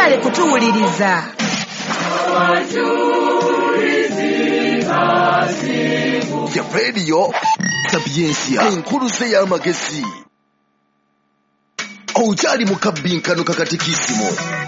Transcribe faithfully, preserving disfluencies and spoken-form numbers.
mwagale kutuwuliriza. ya radio Sapiensia enkuluze y'amagezi. Okyali mu kabbinkano kakatikisimo.